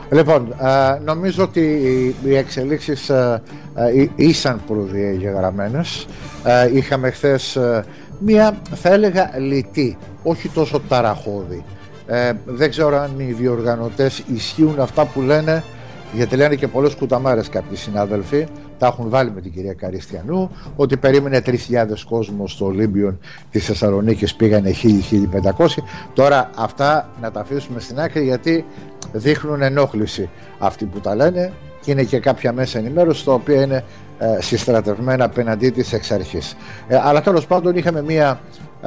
Λοιπόν, νομίζω ότι οι εξελίξεις ήσαν προδιαγεγραμμένες. Είχαμε χθες μία, θα έλεγα, λιτή, όχι τόσο ταραχώδη. Δεν ξέρω αν οι διοργανωτές ισχύουν αυτά που λένε, γιατί λένε και πολλές κουταμάρες κάποιοι συνάδελφοι, τα έχουν βάλει με την κυρία Καριστιανού, ότι περίμενε 3.000 κόσμο στο Ολύμπιον της Θεσσαλονίκης, πήγανε 1.000-1.500. Τώρα αυτά να τα αφήσουμε στην άκρη, γιατί δείχνουν ενόχληση αυτοί που τα λένε, και είναι και κάποια μέσα ενημέρωση τα οποία είναι συστρατευμένα απέναντί της εξ αρχής. Αλλά τέλος πάντων είχαμε μία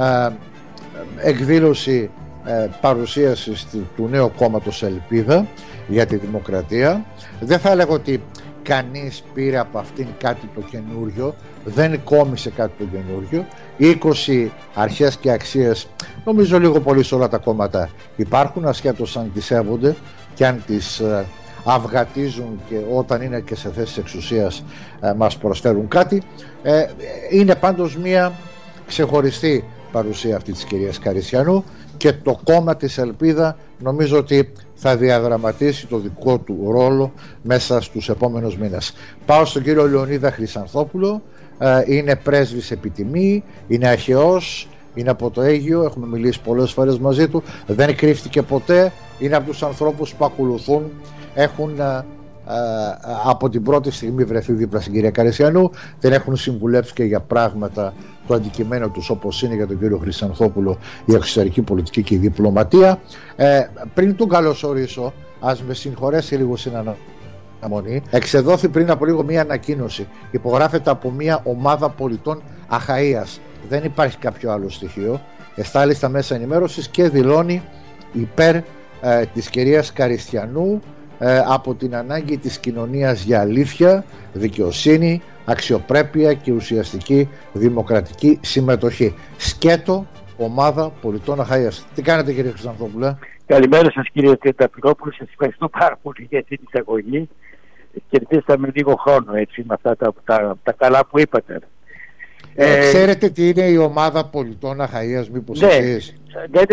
εκδήλωση παρουσίασης του νέου κόμματος Ελπίδα για τη Δημοκρατία. Δεν θα έλεγα ότι κανείς πήρε από αυτήν κάτι το καινούριο, δεν κόμισε κάτι το καινούριο. 20 αρχές και αξίες, νομίζω λίγο πολύ σε όλα τα κόμματα υπάρχουν, ασχέτως αν τις σέβονται και αν τις αυγατίζουν, και όταν είναι και σε θέσεις εξουσίας μας προσφέρουν κάτι. Είναι πάντως μια ξεχωριστή παρουσία αυτή της κυρίας Καριστιανού, και το κόμμα της Ελπίδα νομίζω ότι θα διαδραματίσει το δικό του ρόλο μέσα στους επόμενους μήνες. Πάω στον κύριο Λεωνίδα Χρυσανθόπουλο. Είναι πρέσβης επιτιμή, είναι αρχαιός, είναι από το Αίγυο, έχουμε μιλήσει πολλές φορές μαζί του, δεν κρύφτηκε ποτέ, είναι από τους ανθρώπους που ακολουθούν, έχουν από την πρώτη στιγμή βρεθεί δίπλα στην κυρία Καριστιανού, δεν έχουν συμβουλεύσει και για πράγματα το αντικειμένο τους, όπως είναι για τον κύριο Χρυσανθόπουλο η εξωτερική πολιτική και η διπλωματία. Πριν τον καλωσορίσω, ας με συγχωρέσει λίγο στην αναμονή, εξεδόθη πριν από λίγο μία ανακοίνωση, υπογράφεται από μία ομάδα πολιτών Αχαΐας, δεν υπάρχει κάποιο άλλο στοιχείο, εστάλει στα μέσα ενημέρωσης και δηλώνει υπέρ της κυρίας Καριστιανού, από την ανάγκη της κοινωνίας για αλήθεια, δικαιοσύνη, αξιοπρέπεια και ουσιαστική δημοκρατική συμμετοχή. Σκέτο, ομάδα πολιτών Αχαΐας. Τι κάνετε, κύριε Χρυσανθόπουλε? Καλημέρα σας, κύριε Τεταπυρόπουλο. Σας ευχαριστώ πάρα πολύ για την εισαγωγή. Κερδίσαμε λίγο χρόνο έτσι με αυτά τα καλά που είπατε. Ξέρετε τι είναι η ομάδα πολιτών Αχαΐας, μήπως εσείς? Ναι,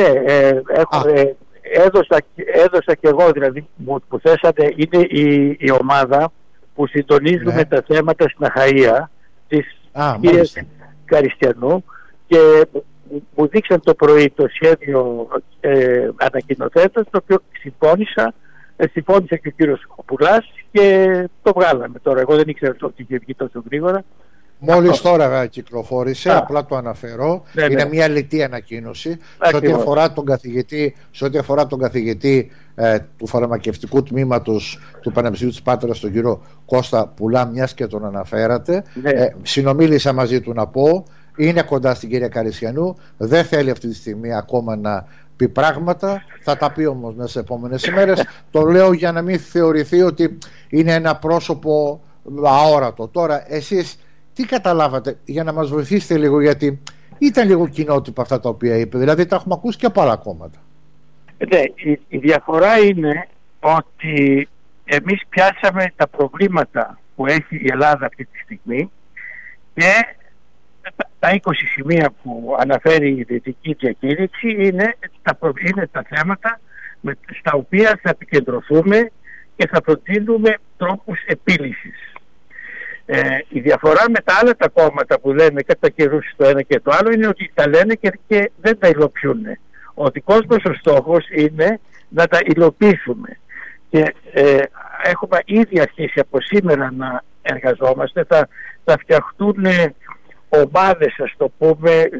έδωσα και εγώ, δηλαδή που θέσατε, είναι η ομάδα που συντονίζουμε τα θέματα στην Αχαΐα της κυρίας Καριστιανού, και μου δείξαν το πρωί το σχέδιο ανακοινωθέντος, το οποίο συμφώνησε και ο κύριος Πουλάς, και το βγάλαμε τώρα. Εγώ δεν ήξερα ότι είχε βγει τόσο γρήγορα. Μόλις τώρα κυκλοφόρησε, απλά το αναφέρω. Είναι μια λιτή ανακοίνωση σε ό,τι αφορά τον καθηγητή του φαρμακευτικού τμήματος του Πανεπιστημίου της Πάτρας, τον κύριο Κώστα Πουλά, μιας και τον αναφέρατε. Συνομίλησα μαζί του, να πω, είναι κοντά στην κυρία Καριστιανού, δεν θέλει αυτή τη στιγμή ακόμα να πει πράγματα, θα τα πει όμως μέσα σε επόμενες ημέρες. Το λέω για να μην θεωρηθεί ότι είναι ένα πρόσωπο αόρατο. Τώρα εσείς τι καταλάβατε, για να μας βοηθήσετε λίγο, γιατί ήταν λίγο κοινότυπα αυτά τα οποία είπε, δηλαδή τα έχουμε ακούσει και από άλλα κόμματα. Ναι, η διαφορά είναι ότι εμείς πιάσαμε τα προβλήματα που έχει η Ελλάδα αυτή τη στιγμή, και τα 20 σημεία που αναφέρει η δυτική διακήρυξη είναι τα θέματα στα οποία θα επικεντρωθούμε και θα προτείνουμε τρόπους επίλυσης. Η διαφορά με τα άλλα τα κόμματα που λένε κατά καιρούς το ένα και το άλλο είναι ότι τα λένε και δεν τα υλοποιούν. Ο δικός μας ο στόχος είναι να τα υλοποιήσουμε, και έχουμε ήδη αρχίσει από σήμερα να εργαζόμαστε. Θα φτιαχτούν ομάδες, ας το πούμε,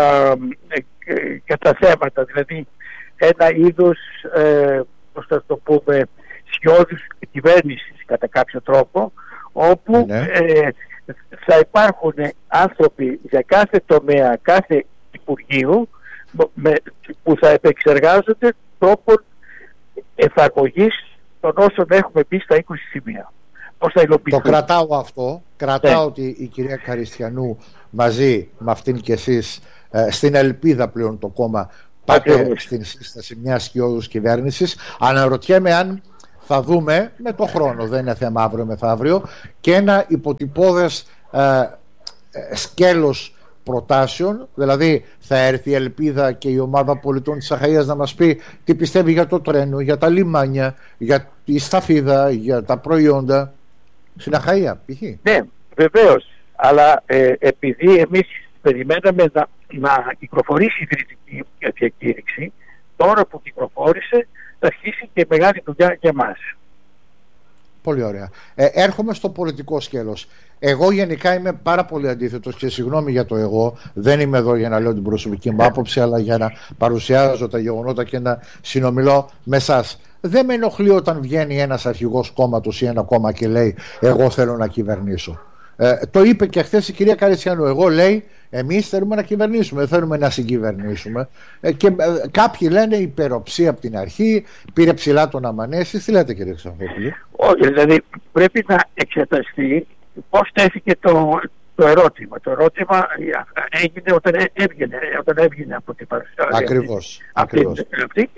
κατά θέματα, δηλαδή ένα είδος, πώς θα το πούμε, σχεώδους κυβέρνησης κατά κάποιο τρόπο, όπου θα υπάρχουν άνθρωποι για κάθε τομέα, κάθε υπουργείο, που θα επεξεργάζονται τρόπον εφαρμογής των όσων έχουμε πει στα 20 σημεία. Πώς θα υλοποιηθούν. Το κρατάω αυτό. Κρατάω ότι η κυρία Καριστιανού μαζί με αυτήν και εσείς, στην Ελπίδα πλέον το κόμμα, πάτε στην σύσταση μιας σκιώδους κυβέρνησης. Αναρωτιέμαι αν θα δούμε με το χρόνο, δεν είναι θέμα αύριο μεθαύριο, και ένα υποτυπώδες σκέλος προτάσεων, δηλαδή θα έρθει η Ελπίδα και η ομάδα πολιτών της Αχαΐας να μας πει τι πιστεύει για το τρένο, για τα λιμάνια, για τη σταφίδα, για τα προϊόντα στην Αχαΐα π.χ. Ναι, βεβαίως, αλλά επειδή εμείς περιμέναμε να κυκλοφορήσει η κριτική διακήρυξη, τώρα που κυκλοφόρησε θα αρχίσει και μεγάλη δουλειά για μας. Πολύ ωραία. Έρχομαι στο πολιτικό σκέλος. Εγώ γενικά είμαι πάρα πολύ αντίθετος και συγγνώμη για το εγώ. Δεν είμαι εδώ για να λέω την προσωπική μου άποψη, αλλά για να παρουσιάζω τα γεγονότα και να συνομιλώ με εσάς. Δεν με ενοχλεί όταν βγαίνει ένας αρχηγός κόμματος ή ένα κόμμα και λέει εγώ θέλω να κυβερνήσω. Το είπε και χθες η κυρία Καρισιανού. Εγώ λέει εμείς θέλουμε να κυβερνήσουμε, δεν θέλουμε να συγκυβερνήσουμε. Και κάποιοι λένε υπεροψία από την αρχή, πήρε ψηλά τον Αμανέση. Τι λέτε κύριε Ξανθόπουλε? Όχι, δηλαδή πρέπει να εξεταστεί πώς τέθηκε το ερώτημα. Το ερώτημα έγινε όταν έβγαινε από την παρουσιάση. Ακριβώς. Αυτή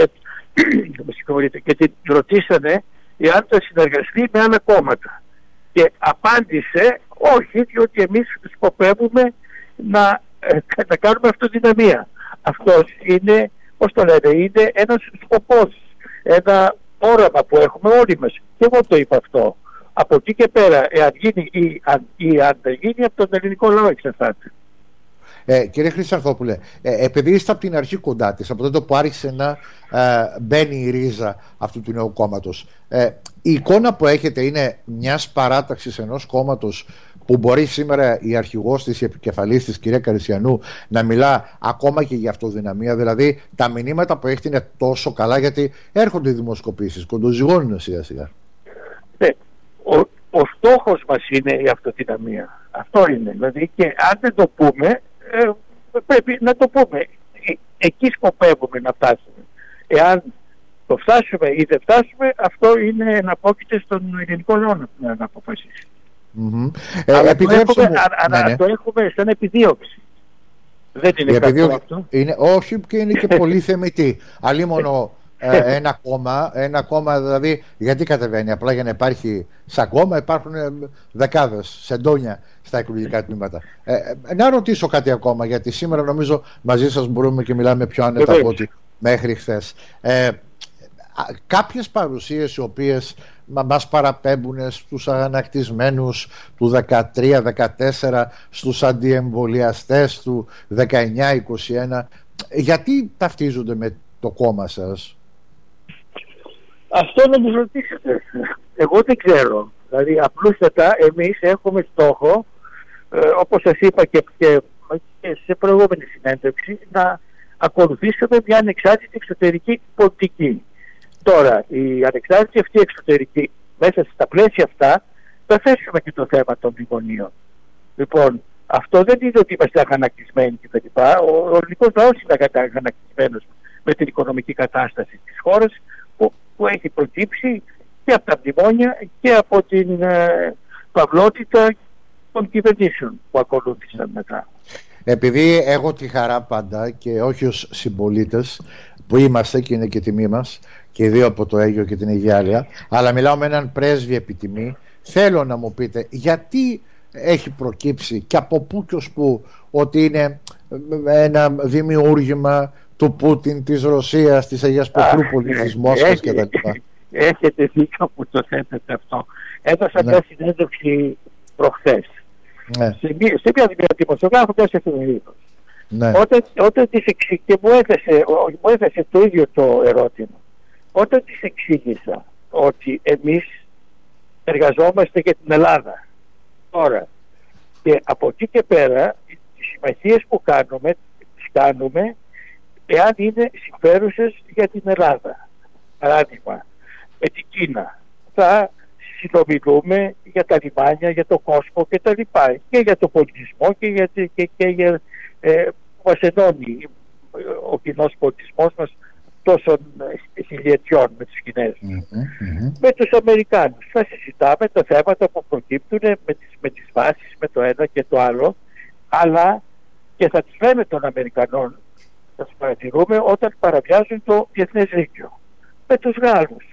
και την ρωτήσανε εάν θα συνεργαστεί με άλλα κόμματα. Και απάντησε όχι, διότι εμείς σκοπεύουμε να κάνουμε αυτοδυναμία. Αυτός είναι, πώς το λένε, είναι ένας σκοπός, ένα όραμα που έχουμε όλοι μας. Και εγώ το είπα αυτό. Από εκεί και πέρα, εάν γίνει ή αν δεν γίνει, από τον ελληνικό λαό εξαρτάται. Κύριε Χρυσανθόπουλε, επειδή είστε από την αρχή κοντά της, από τότε που άρχισε να μπαίνει η ρίζα αυτού του νέου κόμματος, η εικόνα που έχετε είναι μιας παράταξης ενός κόμματος που μπορεί σήμερα η αρχηγός της, η επικεφαλής της, κυρία Καρισιανού, να μιλά ακόμα και για αυτοδυναμία? Δηλαδή τα μηνύματα που έχετε είναι τόσο καλά, γιατί έρχονται οι δημοσκοπήσεις, κοντοζυγώνουν σιγά σιγά. Ο στόχος μας είναι η αυτοδυναμία. Αυτό είναι. Δηλαδή, και αν δεν το πούμε, πρέπει να το πούμε. Εκεί σκοπεύουμε να φτάσουμε. Εάν το φτάσουμε ή δεν φτάσουμε, αυτό είναι να απόκειται στον ελληνικό λαό να αποφασίσει. Αλλά το έχουμε σαν επιδίωξη. Δεν είναι κακό αυτό. Όχι, και είναι και πολύ θεμητή. Αλλήμωνο ένα κόμμα, δηλαδή, γιατί κατεβαίνει? Απλά για να υπάρχει σαν κόμμα. Υπάρχουν δεκάδες σεντόνια στα εκλογικά τμήματα. Να ρωτήσω κάτι ακόμα, γιατί σήμερα νομίζω μαζί σας μπορούμε και μιλάμε πιο άνετα από ό,τι μέχρι χθες. Κάποιες παρουσίες οι οποίες μας παραπέμπουν στους αγανακτισμένους του 13-14, στους αντιεμβολιαστές του 19-21, γιατί ταυτίζονται με το κόμμα σας? Αυτό να μου ρωτήσετε. Εγώ δεν ξέρω. Δηλαδή απλούστατα εμείς έχουμε στόχο, όπως σας είπα και σε προηγούμενη συνέντευξη, να ακολουθήσουμε μια ανεξάρτητη εξωτερική πολιτική. Τώρα, η ανεξάρτητη αυτή εξωτερική, μέσα στα πλαίσια αυτά, θα θέσουμε και το θέμα των μνημονίων. Λοιπόν, αυτό δεν είναι ότι είμαστε αγανακτισμένοι κτλ. Ο ελληνικός λαός είναι αγανακτισμένος με την οικονομική κατάσταση της χώρας που έχει προκύψει και από τα μνημόνια και από την παυλότητα των κυβερνήσεων που ακολούθησαν μετά. Επειδή έχω τη χαρά πάντα, και όχι ως συμπολίτες που είμαστε και είναι και τιμή μας και οι δύο από το Αίγυο και την Αιγιάλεια, αλλά μιλάω με έναν πρέσβη επιτιμή, θέλω να μου πείτε γιατί έχει προκύψει και από πού και ως πού ότι είναι ένα δημιούργημα του Πούτιν, της Ρωσίας, της Αγίας Πετρούπολης, της Μόσχας κτλ. Έχετε δίκιο που το θέτετε αυτό. Έδωσα μια συνέντευξη προχθές. Ναι. Σε μια δημοσιογράφο μιας εφημερίδας. Ναι. Όταν της εξήγησε, μου έθεσε το ίδιο το ερώτημα. Όταν της εξήγησα ότι εμείς εργαζόμαστε για την Ελλάδα τώρα και από εκεί και πέρα τις συμμαχίες που τις κάνουμε εάν είναι συμφέρουσες για την Ελλάδα. Παράδειγμα, με την Κίνα θα συνομιλούμε για τα λιμάνια, για το κόσμο και τα λοιπά, και για το πολιτισμό και για που μας ενώνει ο κοινός πολιτισμός μας τόσων χιλιετιών με τους Κινέζους. Με τους Αμερικάνους θα συζητάμε τα θέματα που προκύπτουν με τις βάσεις, με το ένα και το άλλο, αλλά και θα τις λέμε των Αμερικανών, θα τους παρατηρούμε όταν παραβιάζουν το διεθνές δίκαιο. Με τους Γάλλους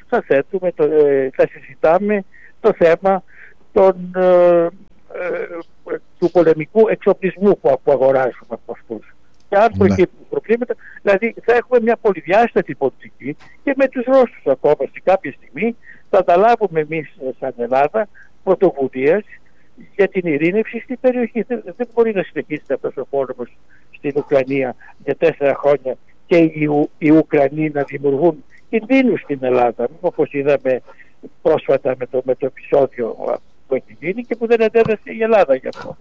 θα συζητάμε το θέμα του πολεμικού εξοπλισμού που αγοράζουμε από αυτούς. Και αν προκύπτουν προβλήματα, δηλαδή θα έχουμε μια πολυδιάστατη πολιτική και με τους Ρώσους ακόμα σε κάποια στιγμή θα αναλάβουμε εμείς σαν Ελλάδα πρωτοβουλίες για την ειρήνευση στην περιοχή. Δεν μπορεί να συνεχίσει αυτός ο πόλεμος στην Ουκρανία για 4 χρόνια και οι Ουκρανοί να δημιουργούν κινδύνους στην Ελλάδα, όπως είδαμε πρόσφατα με το επεισόδιο που έχει γίνει και που δεν αντέδρασε η Ελλάδα γι' αυτό.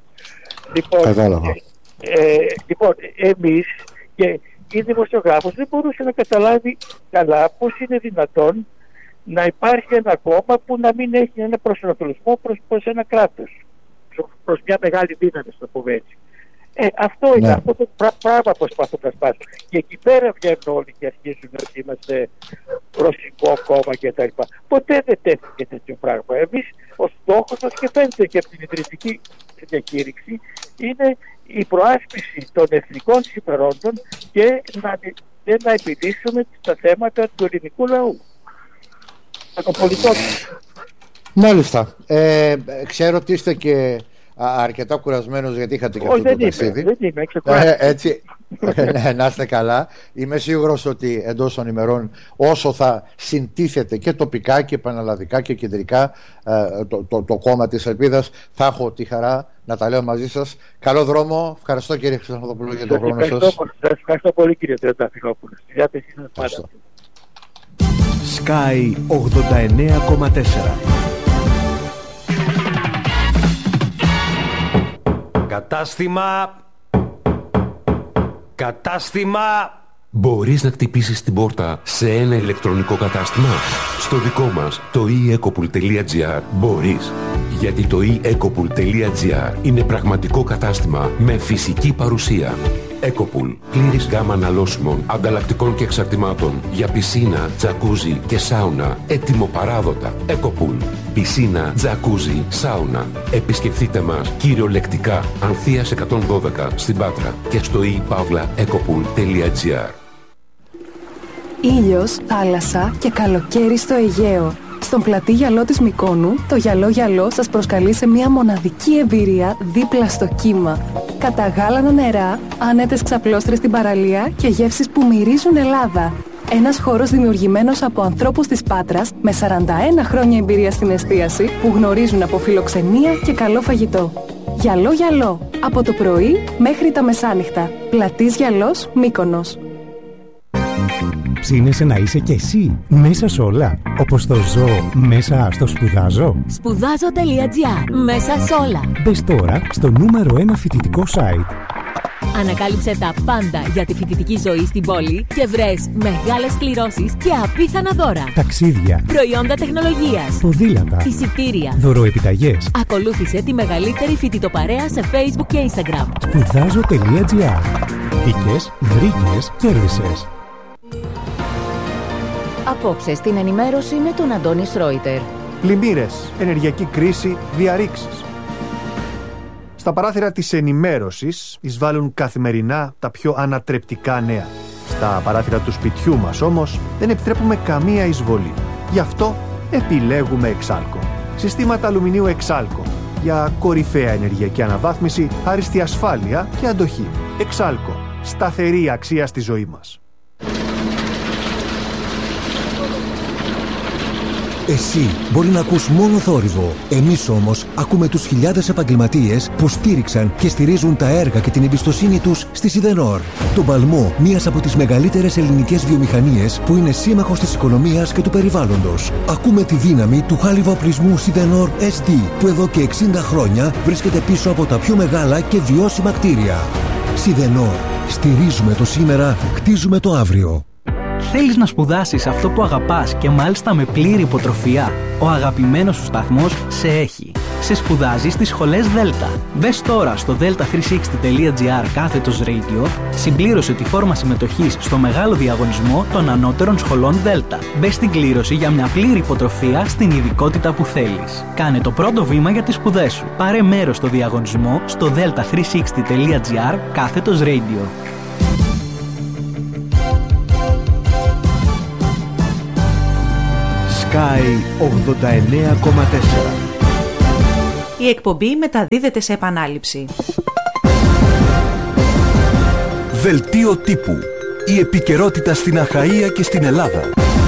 Λοιπόν, εμείς και η δημοσιογράφος δεν μπορούσε να καταλάβει καλά πώς είναι δυνατόν να υπάρχει ένα κόμμα που να μην έχει ένα προσανατολισμό προς ένα κράτος, προς μια μεγάλη δύναμη, στο πούμε έτσι. Αυτό είναι, αυτό το πράγμα προσπαθούν να σπάσουν. Και εκεί πέρα βγαίνουν όλοι και αρχίζουν ότι είμαστε ρωσικό κόμμα κτλ. Ποτέ δεν τέθηκε τέτοιο πράγμα. Εμείς ο στόχος μας, και φαίνεται και από την ιδρυτική διακήρυξη, είναι η προάσπιση των εθνικών συμφερόντων και να επιλύσουμε τα θέματα του ελληνικού λαού. των πολιτών. Μάλιστα. Ξέρω ότι είστε και αρκετά κουρασμένος, γιατί είχατε και αυτό το ταξίδι. Δεν είμαι, έτσι, να είστε καλά. Είμαι σίγουρος ότι εντός των ημερών, όσο θα συντίθεται και τοπικά και πανελλαδικά και κεντρικά το κόμμα της Ελπίδας, θα έχω τη χαρά να τα λέω μαζί σας. Καλό δρόμο. Ευχαριστώ, κύριε Χρυσανθόπουλο, για τον χρόνο σας. Σας ευχαριστώ πολύ, κύριε Τριανταφυλόπουλο. Στη διάθεσή σας πάντα. Sky 89,4. Κατάστημα. Μπορείς να χτυπήσεις την πόρτα σε ένα ηλεκτρονικό κατάστημα? Στο δικό μας, το eEcopool.gr, μπορείς. Γιατί το eEcopool.gr είναι πραγματικό κατάστημα με φυσική παρουσία. Ecopool. Πλήρης γάμα αναλώσιμων, ανταλλακτικών και εξαρτημάτων για πισίνα, τζακούζι και σάουνα. Έτοιμο παράδοτα. Ecopool. Πισίνα, τζακούζι, σάουνα. Επισκεφτείτε μας κυριολεκτικά Ανθείας 112 στην Πάτρα και στο ePavlaEcopool.gr. Ήλιος, θάλασσα και καλοκαίρι στο Αιγαίο. Στον πλατή γυαλό της Μυκόνου, το γυαλό σας προσκαλεί σε μια μοναδική εμπειρία δίπλα στο κύμα. Καταγάλανα νερά, άνετες ξαπλώστρες στην παραλία και γεύσεις που μυρίζουν Ελλάδα. Ένας χώρος δημιουργημένος από ανθρώπους της Πάτρας με 41 χρόνια εμπειρία στην εστίαση που γνωρίζουν από φιλοξενία και καλό φαγητό. Γυαλό, από το πρωί μέχρι τα μεσάνυχτα. Πλατής Γυαλός, Μύκονος. Ψήνεσαι να είσαι κι εσύ μέσα σε όλα, όπως το ζω μέσα στο σπουδάζω. Σπουδάζω.gr. Μέσα σε όλα. Μπες τώρα στο νούμερο 1 φοιτητικό site. Ανακάλυψε τα πάντα για τη φοιτητική ζωή στην πόλη και βρες μεγάλες κληρώσεις και απίθανα δώρα. Ταξίδια, προϊόντα τεχνολογίας, ποδήλατα, εισιτήρια, δωροεπιταγές. Ακολούθησε τη μεγαλύτερη φοιτητοπαρέα σε Facebook και Instagram. Σπουδάζω.gr. Μπήκες, βρήκες, κέρδισες. Απόψε στην ενημέρωση με τον Αντώνη Σρόιτερ. Πλημμύρες, ενεργειακή κρίση, διαρρήξεις. Στα παράθυρα της ενημέρωσης εισβάλλουν καθημερινά τα πιο ανατρεπτικά νέα. Στα παράθυρα του σπιτιού μας όμως δεν επιτρέπουμε καμία εισβολή. Γι' αυτό επιλέγουμε Εξάλκο. Συστήματα αλουμινίου Εξάλκο για κορυφαία ενεργειακή αναβάθμιση, άριστη ασφάλεια και αντοχή. Εξάλκο. Σταθερή αξία στη ζωή μας. Εσύ μπορεί να ακούς μόνο θόρυβο. Εμείς όμως ακούμε τους χιλιάδες επαγγελματίες που στήριξαν και στηρίζουν τα έργα και την εμπιστοσύνη τους στη Σιδενόρ. Τον παλμό μιας από τις μεγαλύτερες ελληνικές βιομηχανίες που είναι σύμμαχος της οικονομίας και του περιβάλλοντος. Ακούμε τη δύναμη του χάλιβα οπλισμού Σιδενόρ SD που εδώ και 60 χρόνια βρίσκεται πίσω από τα πιο μεγάλα και βιώσιμα κτίρια. Σιδενόρ. Στηρίζουμε το σήμερα, χτίζουμε το αύριο. Θέλεις να σπουδάσεις αυτό που αγαπάς και μάλιστα με πλήρη υποτροφία? Ο αγαπημένος σου σταθμός σε έχει. Σε σπουδάζει στις σχολές Δέλτα. Μπες τώρα στο delta360.gr/radio, συμπλήρωσε τη φόρμα συμμετοχής στο μεγάλο διαγωνισμό των ανώτερων σχολών Δέλτα. Μπες στην κλήρωση για μια πλήρη υποτροφία στην ειδικότητα που θέλεις. Κάνε το πρώτο βήμα για τις σπουδές σου. Πάρε μέρος στο διαγωνισμό στο delta360.gr/radio. Sky 89,4. Η εκπομπή μεταδίδεται σε επανάληψη. Δελτίο τύπου. Η επικαιρότητα στην Αχαΐα και στην Ελλάδα.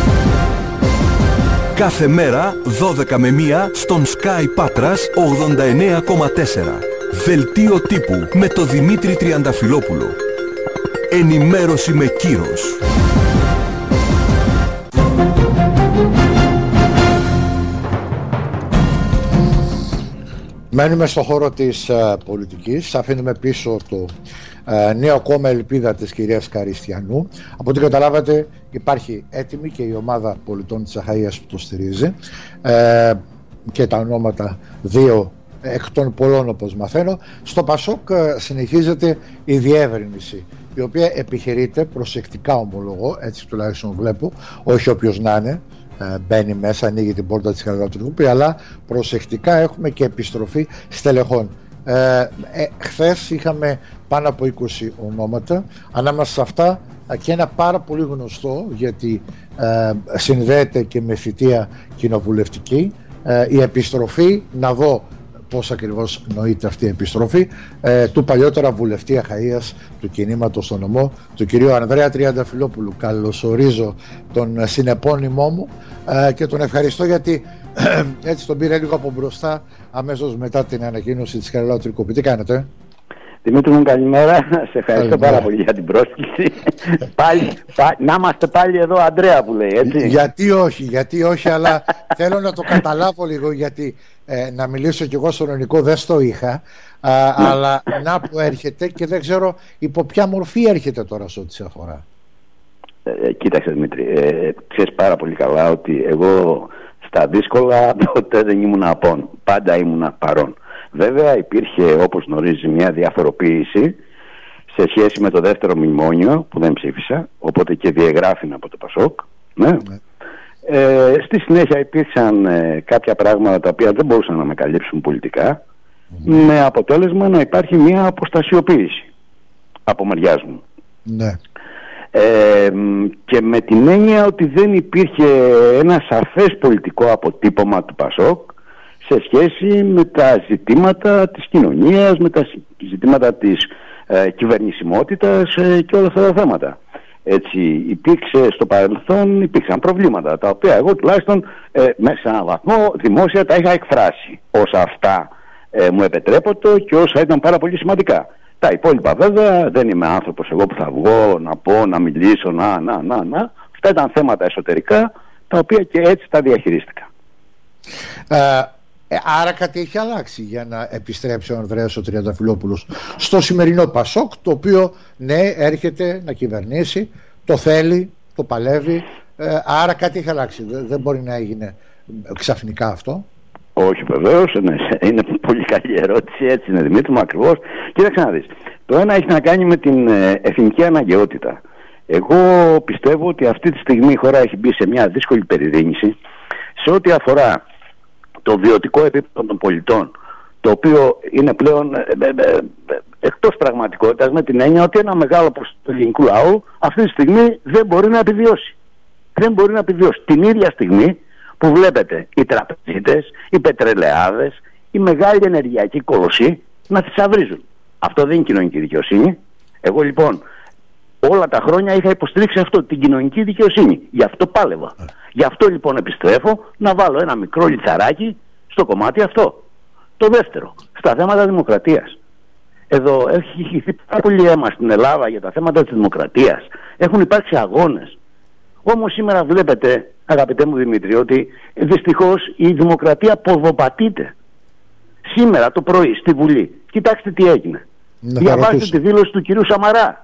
Κάθε μέρα 12 με 1 στον Sky Πάτρας 89,4. Δελτίο τύπου με το Δημήτρη Τριανταφυλόπουλο. Ενημέρωση με κύρος. Μένουμε στο χώρο της πολιτικής. Αφήνουμε πίσω το νέο κόμμα Ελπίδα της κυρίας Καριστιανού. Από ό,τι καταλάβατε υπάρχει έτοιμη και η ομάδα πολιτών της Αχαΐας που το στηρίζει, και τα ονόματα δύο εκ των πολλών, όπως μαθαίνω. Στο Πασόκ συνεχίζεται η διεύρυνση, η οποία επιχειρείται προσεκτικά, ομολογώ, έτσι τουλάχιστον βλέπω, όχι όποιος να είναι μπαίνει μέσα, ανοίγει την πόρτα της Χαραλαμπρού, αλλά προσεκτικά έχουμε και επιστροφή στελεχών. Χθες είχαμε πάνω από 20 ονόματα, ανάμεσα σε αυτά και ένα πάρα πολύ γνωστό, γιατί συνδέεται και με θητεία κοινοβουλευτική, η επιστροφή, να δω πώς ακριβώς νοείται αυτή η επιστροφή, του παλιότερα βουλευτή Αχαΐας του κινήματος στο νομό, του κυρίου Ανδρέα Τριανταφυλόπουλου. Καλωσορίζω τον συνεπώνυμό μου και τον ευχαριστώ, γιατί έτσι τον πήρε λίγο από μπροστά αμέσως μετά την ανακοίνωση της Χαραλάου Τρικούπη. Τι κάνετε? Δημήτρη μου, καλημέρα. Σε ευχαριστώ πάρα πολύ για την πρόσκληση. Να είμαστε πάλι εδώ, Ανδρέα, που λέει, έτσι. Γιατί όχι, αλλά θέλω να το καταλάβω λίγο, γιατί να μιλήσω κι εγώ στο ελληνικό δεν στο είχα, αλλά να που έρχεται και δεν ξέρω υπό ποια μορφή έρχεται τώρα σε ό,τι σε αφορά. Κοίταξε, Δημήτρη, ξέρεις πάρα πολύ καλά ότι εγώ στα δύσκολα ποτέ δεν ήμουν απόν, πάντα ήμουν παρόν. Βέβαια υπήρχε, όπως γνωρίζει, μια διαφοροποίηση σε σχέση με το δεύτερο μνημόνιο που δεν ψήφισα, οπότε και διεγράφηνα από το Πασόκ, ναι. Στη συνέχεια υπήρξαν κάποια πράγματα τα οποία δεν μπορούσαν να με καλύψουν πολιτικά, με αποτέλεσμα να υπάρχει μια αποστασιοποίηση από μεριάς μου. Ναι. Και με την έννοια ότι δεν υπήρχε ένα σαφές πολιτικό αποτύπωμα του Πασόκ σε σχέση με τα ζητήματα της κοινωνίας, με τα ζητήματα της κυβερνησιμότητας και όλα αυτά τα θέματα. Έτσι υπήρξε στο παρελθόν, υπήρξαν προβλήματα τα οποία εγώ τουλάχιστον μέσα σε έναν βαθμό δημόσια τα είχα εκφράσει, όσα αυτά μου επιτρέπονται και όσα ήταν πάρα πολύ σημαντικά. Τα υπόλοιπα βέβαια δεν είμαι άνθρωπος εγώ που θα βγω να πω, να μιλήσω, να. Αυτά ήταν θέματα εσωτερικά τα οποία και έτσι τα διαχειρίστηκα. Άρα κάτι έχει αλλάξει για να επιστρέψει ο Ανδρέας ο Τριανταφυλόπουλος στο σημερινό Πασόκ, το οποίο ναι, έρχεται να κυβερνήσει, το θέλει, το παλεύει, άρα κάτι έχει αλλάξει, δεν μπορεί να έγινε ξαφνικά αυτό. Όχι, βεβαίως, είναι πολύ καλή ερώτηση, έτσι είναι, Δημήτρη μου, ακριβώς. Κοίταξε να δεις, το ένα έχει να κάνει με την εθνική αναγκαιότητα. Εγώ πιστεύω ότι αυτή τη στιγμή η χώρα έχει μπει σε μια δύσκολη περιδίνηση σε ό,τι αφορά το βιωτικό επίπεδο των πολιτών, το οποίο είναι πλέον εκτός πραγματικότητας, με την έννοια ότι ένα μεγάλο ποσοστό του ελληνικού λαού αυτή τη στιγμή δεν μπορεί να επιβιώσει. Δεν μπορεί να επιβιώσει. Την ίδια στιγμή που βλέπετε οι τραπεζίτες, οι πετρελαιάδες, οι μεγάλοι ενεργειακοί κολοσσοί να θησαυρίζουν. Αυτό δεν είναι κοινωνική δικαιοσύνη. Εγώ λοιπόν όλα τα χρόνια είχα υποστηρίξει αυτό, την κοινωνική δικαιοσύνη. Γι' αυτό πάλευα. Γι' αυτό λοιπόν επιστρέφω να βάλω ένα μικρό λιθαράκι στο κομμάτι αυτό. Το δεύτερο, στα θέματα δημοκρατίας. Εδώ έχει χυθεί πάρα πολύ αίμα στην Ελλάδα για τα θέματα της δημοκρατίας. Έχουν υπάρξει αγώνες. Όμως σήμερα βλέπετε, αγαπητέ μου Δημήτρη, ότι δυστυχώς η δημοκρατία ποδοπατείται. Σήμερα το πρωί στη Βουλή, κοιτάξτε τι έγινε. Διαβάστε τη δήλωση του κυρίου Σαμαρά.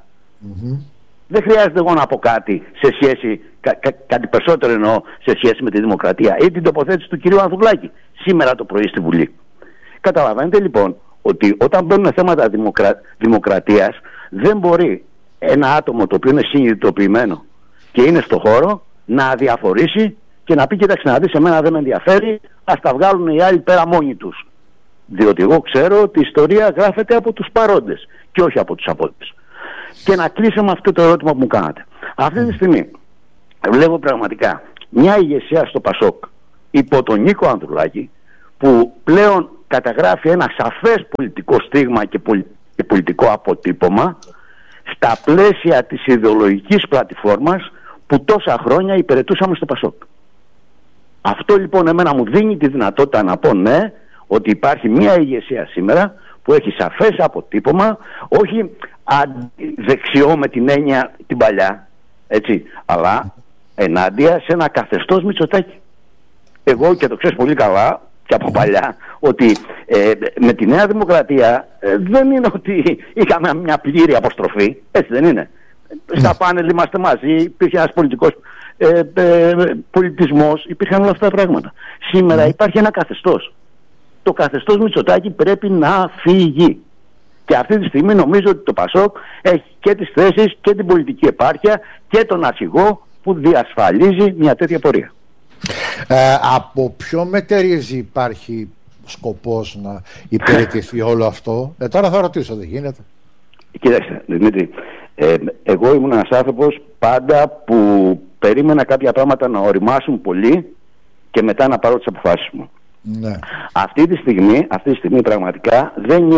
Δεν χρειάζεται εγώ να πω κάτι σε σχέση, κάτι περισσότερο εννοώ, σε σχέση με τη δημοκρατία ή την τοποθέτηση του κυρίου Ανθουλάκη σήμερα το πρωί στη Βουλή. Καταλαβαίνετε λοιπόν ότι όταν μπαίνουν θέματα δημοκρατίας δεν μπορεί ένα άτομο το οποίο είναι συνειδητοποιημένο και είναι στο χώρο να αδιαφορήσει και να πει κοίταξε να δεις, εμένα δεν με ενδιαφέρει, ας τα βγάλουν οι άλλοι πέρα μόνοι τους. Διότι εγώ ξέρω ότι η ιστορία γράφεται από τους παρόντες και όχι από τους απόντες. Και να κλείσω με αυτό το ερώτημα που μου κάνατε. Αυτή τη στιγμή βλέπω πραγματικά μια ηγεσία στο Πασόκ υπό τον Νίκο Ανδρουλάκη που πλέον καταγράφει ένα σαφές πολιτικό στίγμα και πολιτικό αποτύπωμα στα πλαίσια της ιδεολογικής πλατφόρμας που τόσα χρόνια υπηρετούσαμε στο ΠΑΣΟΚ. Αυτό λοιπόν εμένα μου δίνει τη δυνατότητα να πω ναι, ότι υπάρχει μια ηγεσία σήμερα που έχει σαφές αποτύπωμα, όχι δεξιό με την έννοια την παλιά, έτσι, αλλά ενάντια σε ένα καθεστώς Μητσοτάκη. Εγώ, και το ξέρεις πολύ καλά και από παλιά, ότι με τη Νέα Δημοκρατία δεν είναι ότι είχαμε μια πλήρη αποστροφή, έτσι δεν είναι. Στα πάνελ είμαστε μαζί, υπήρχε ένας πολιτικός πολιτισμός, υπήρχαν όλα αυτά τα πράγματα. Σήμερα υπάρχει ένα καθεστώς. Το καθεστώς Μητσοτάκη πρέπει να φύγει. Και αυτή τη στιγμή νομίζω ότι το ΠΑΣΟΚ έχει και τις θέσεις και την πολιτική επάρκεια και τον αρχηγό που διασφαλίζει μια τέτοια πορεία. Από ποιο μετερίζει υπάρχει σκοπός να υπηρετηθεί όλο αυτό? Τώρα θα ρωτήσω, δεν γίνεται? Κοίταξε Δημήτρη, εγώ ήμουν ένας άνθρωπος πάντα που περίμενα κάποια πράγματα να οριμάσουν πολύ και μετά να πάρω τις αποφάσεις μου. Ναι. Αυτή τη στιγμή πραγματικά δεν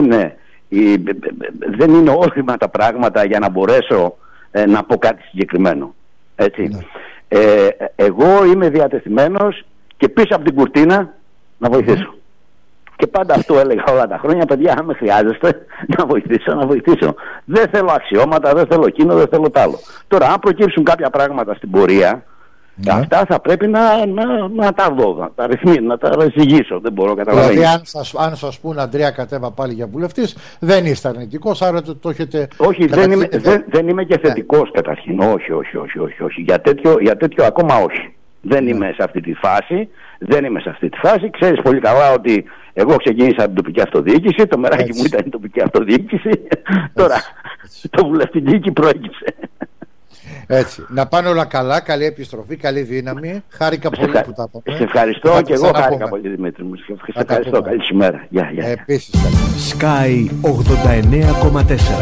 είναι όρημα τα πράγματα για να μπορέσω να πω κάτι συγκεκριμένο. Έτσι. Ναι. Εγώ είμαι διατεθειμένος και πίσω από την κουρτίνα να βοηθήσω. Και πάντα αυτό έλεγα όλα τα χρόνια, παιδιά, αν με χρειάζεστε να βοηθήσω. Δεν θέλω αξιώματα, δεν θέλω εκείνο, δεν θέλω τ' άλλο. Τώρα, αν προκύψουν κάποια πράγματα στην πορεία, αυτά θα πρέπει να τα δω, να τα ζυγίσω. Δεν μπορώ να καταλαβαίνω. Δηλαδή, αν σας πούν Αντρέα κατέβα πάλι για βουλευτής, δεν είστε αρνητικός, άρα το έχετε. Όχι, δεν είμαι και θετικός καταρχήν. Όχι. Για τέτοιο ακόμα όχι. Δεν είμαι σε αυτή τη φάση. Ξέρεις πολύ καλά ότι εγώ ξεκίνησα από την τοπική αυτοδιοίκηση, το μεράκι μου ήταν η τοπική αυτοδιοίκηση. Τώρα το βουλευτική προέκυψε. Έτσι. Να πάνε όλα καλά, καλή επιστροφή, καλή δύναμη. Χάρηκα πολύ που τα είπαμε. Σε ευχαριστώ και εγώ χάρηκα πολύ, Δημήτρη μου. Σε ευχαριστώ. Καλή ημέρα. Επίσης, Sky 89,4.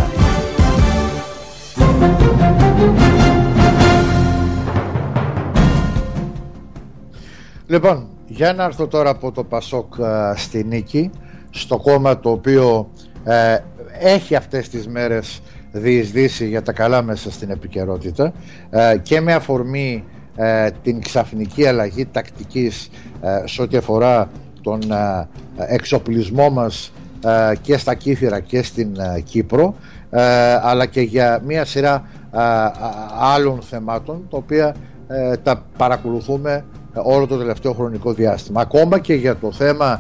Λοιπόν, για να έρθω τώρα από το ΠΑΣΟΚ στη νίκη, στο κόμμα το οποίο έχει αυτές τις μέρες διεισδύσει για τα καλά μέσα στην επικαιρότητα και με αφορμή την ξαφνική αλλαγή τακτικής σε ό,τι αφορά τον εξοπλισμό μας και στα Κύθυρα και στην Κύπρο, αλλά και για μια σειρά άλλων θεμάτων τα οποία τα παρακολουθούμε όλο το τελευταίο χρονικό διάστημα. Ακόμα και για το θέμα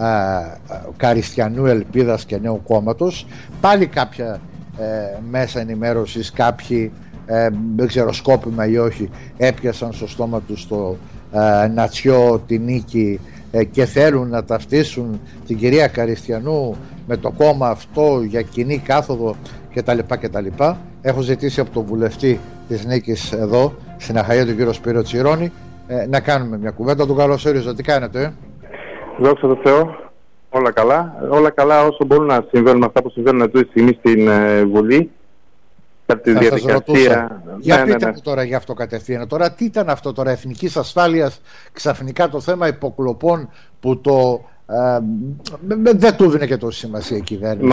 Καριστιανού Ελπίδας και Νέου Κόμματος, πάλι κάποια μέσα ενημέρωσης, κάποιοι δεν ξέρω σκόπιμα ή όχι, έπιασαν στο στόμα τους το Νατσιό, τη νίκη, και θέλουν να ταυτίσουν την κυρία Καριστιανού με το κόμμα αυτό για κοινή κάθοδο κτλ. Έχω ζητήσει από τον βουλευτή της Νίκης εδώ στην Αχαΐα, τον κύριο Σπύρο Τσιρόνη, να κάνουμε μια κουβέντα. Τον καλωσορίζω. Τι κάνετε? Δόξα τω Θεώ, όλα καλά. Όλα καλά όσο μπορούν να συμβαίνουν αυτά που συμβαίνουν αυτή τη στιγμή στην Βουλή. Κατά τη διαδικασία. Για πείτε μου τώρα για αυτό κατευθείαν. Τώρα τι ήταν αυτό τώρα, εθνικής ασφάλειας, ξαφνικά το θέμα υποκλοπών που το δεν του έδινε και τόση σημασία η κυβέρνηση?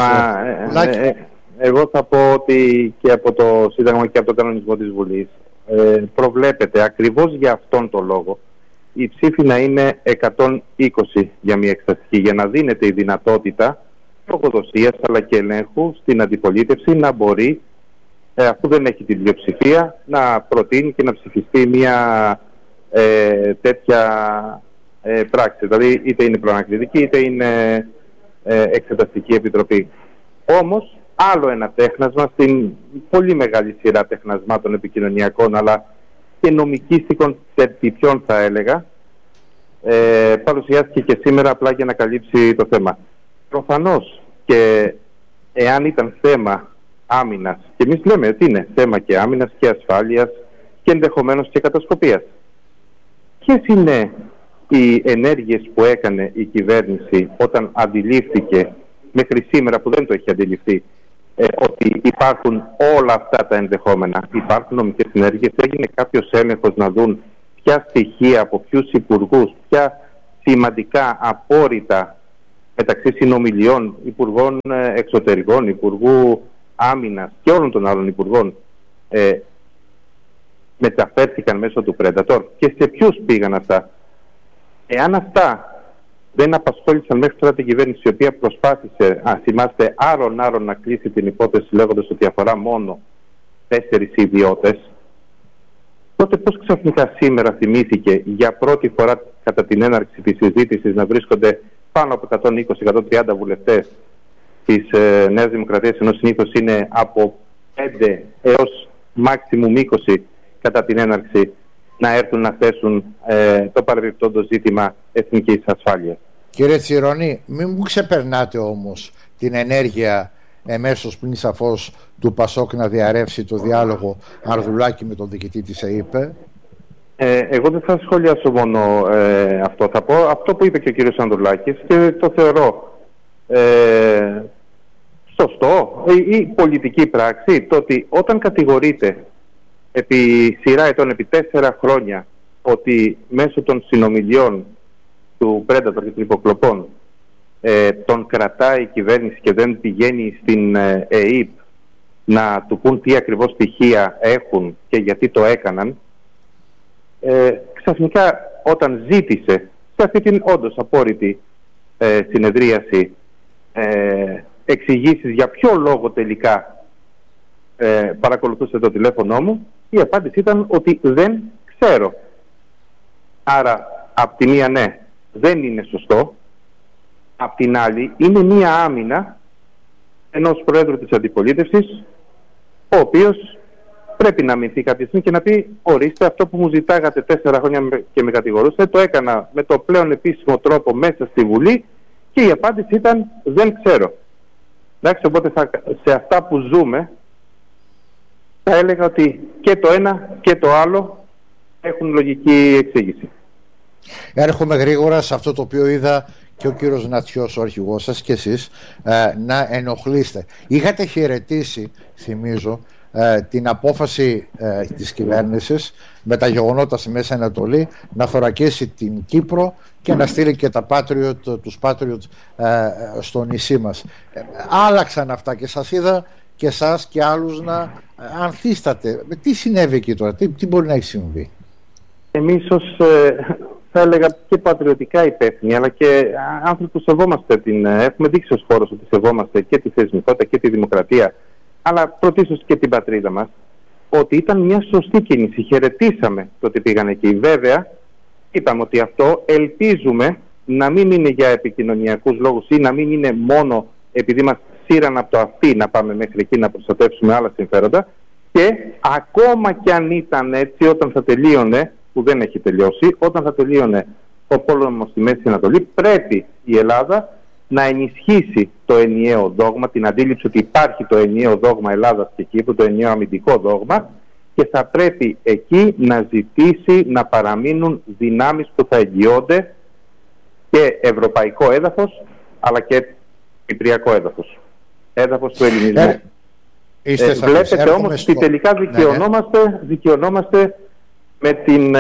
Εγώ θα πω ότι και από το Σύνταγμα και από το κανονισμό της Βουλής προβλέπεται ακριβώς για αυτόν τον λόγο η ψήφη να είναι 120 για μια εξεταστική, για να δίνεται η δυνατότητα λογοδοσίας αλλά και ελέγχου στην αντιπολίτευση να μπορεί, αφού δεν έχει την πλειοψηφία, να προτείνει και να ψηφιστεί μια τέτοια πράξη. Δηλαδή είτε είναι προανακριτική είτε είναι εξεταστική επιτροπή. Όμως άλλο ένα τέχνασμα στην πολύ μεγάλη σειρά τεχνασμάτων επικοινωνιακών αλλά και νομικίστικων τερτυπιών θα έλεγα, παρουσιάστηκε και σήμερα απλά για να καλύψει το θέμα. Προφανώς και εάν ήταν θέμα άμυνας, και εμείς λέμε ότι είναι θέμα και άμυνας και ασφάλειας και ενδεχομένως και κατασκοπίας, ποιες είναι οι ενέργειες που έκανε η κυβέρνηση όταν αντιλήφθηκε μέχρι σήμερα, που δεν το έχει αντιληφθεί, ότι υπάρχουν όλα αυτά τα ενδεχόμενα, υπάρχουν νομικές ενέργειες, έγινε κάποιος έλεγχος να δουν ποια στοιχεία από ποιους υπουργούς, ποια σημαντικά απόρριτα μεταξύ συνομιλιών υπουργών εξωτερικών, υπουργού άμυνας και όλων των άλλων υπουργών μεταφέρθηκαν μέσω του Predator και σε ποιους πήγαν αυτά? Εάν αυτά δεν απασχόλησαν μέχρι τώρα την κυβέρνηση, η οποία προσπάθησε, θυμάστε, άρον να κλείσει την υπόθεση λέγοντας ότι αφορά μόνο 4 ιδιώτες, τότε πώς ξαφνικά σήμερα θυμήθηκε για πρώτη φορά κατά την έναρξη της συζήτησης να βρίσκονται πάνω από 120-130 βουλευτές της Νέας Δημοκρατίας, ενώ συνήθως είναι από 5 έως maximum 20 κατά την έναρξη, να έρθουν να θέσουν το παρεμπιπτόντο ζήτημα εθνικής ασφάλειας. Κύριε Τσιρονή, μην μου ξεπερνάτε όμως την ενέργεια εμέσως πριν σαφώς του Πασόκ να διαρρεύσει το διάλογο Αρδουλάκη με τον διοικητή της ΕΥΠΕ. Εγώ δεν θα σχολιάσω μόνο αυτό. Θα πω αυτό που είπε και ο κύριος Ανδρουλάκης και το θεωρώ σωστό ή πολιτική πράξη, το ότι όταν κατηγορείται επί σειρά ετών, επί 4 χρόνια, ότι μέσω των συνομιλιών του Predator και των υποκλοπών τον κρατάει η κυβέρνηση και δεν πηγαίνει στην ΕΥΠ να του πούν τι ακριβώς στοιχεία έχουν και γιατί το έκαναν, ξαφνικά όταν ζήτησε σε αυτή την όντως απόρριτη συνεδρίαση εξηγήσεις για ποιο λόγο τελικά παρακολουθούσε το τηλέφωνο μου, η απάντηση ήταν ότι δεν ξέρω. Άρα απ' τη μία ναι, δεν είναι σωστό, απ' την άλλη είναι μία άμυνα ενός Προέδρου της Αντιπολίτευσης, ο οποίος πρέπει να αμυνθεί κάποια στιγμή και να πει: ορίστε, αυτό που μου ζητάγατε 4 χρόνια και με κατηγορούσατε, το έκανα με το πλέον επίσημο τρόπο μέσα στη Βουλή και η απάντηση ήταν δεν ξέρω. Εντάξει, οπότε σε αυτά που ζούμε θα έλεγα ότι και το ένα και το άλλο έχουν λογική εξήγηση. Έρχομαι γρήγορα σε αυτό το οποίο είδα και ο κύριος Νατσιός, ο αρχηγός σας, και εσείς να ενοχλείστε. Είχατε χαιρετήσει, θυμίζω, την απόφαση της κυβέρνησης με τα γεγονότα στη Μέση Ανατολή να θωρακίσει την Κύπρο και να στείλει και τους Patriot στο νησί μας. Άλλαξαν αυτά και σας είδα και εσάς και άλλους να ανθίστατε. Τι συνέβη εκεί τώρα, τι μπορεί να έχει συμβεί? Εμείς ως θα έλεγα και πατριωτικά υπεύθυνοι, αλλά και άνθρωποι που σεβόμαστε έχουμε δείξει ως χώρος ότι σεβόμαστε και τη θεσμικότητα και τη δημοκρατία, αλλά πρωτίστως και την πατρίδα μας, ότι ήταν μια σωστή κίνηση. Χαιρετήσαμε το ότι πήγαν εκεί. Βέβαια, είπαμε ότι αυτό ελπίζουμε να μην είναι για επικοινωνιακούς λόγους ή να μην είναι μόνο επειδή μας σύραν από το αυτί να πάμε μέχρι εκεί να προστατεύσουμε άλλα συμφέροντα, και ακόμα κι αν ήταν έτσι, όταν θα τελείωνε, που δεν έχει τελειώσει, όταν θα τελείωνε ο πόλεμος στη Μέση Ανατολή, πρέπει η Ελλάδα να ενισχύσει το ενιαίο δόγμα, την αντίληψη ότι υπάρχει το ενιαίο δόγμα Ελλάδας και Κύπρου, το ενιαίο αμυντικό δόγμα, και θα πρέπει εκεί να ζητήσει να παραμείνουν δυνάμεις που θα εγγυώνται και ευρωπαϊκό έδαφος, αλλά και κυπριακό έδαφος, έδαφος του ελληνισμού. Βλέπετε όμως ότι τελικά δικαιωνόμαστε με την